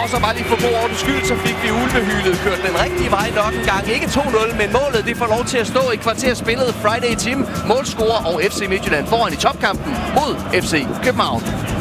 Og så bare lige for god ordens skyld, så fik vi ulvehylet kørt den rigtige vej nok en gang. Ikke 2-0, men målet det får lov til at stå i kvarter spillet. Friday Team, målscorer og FC Midtjylland foran i topkampen mod FC København.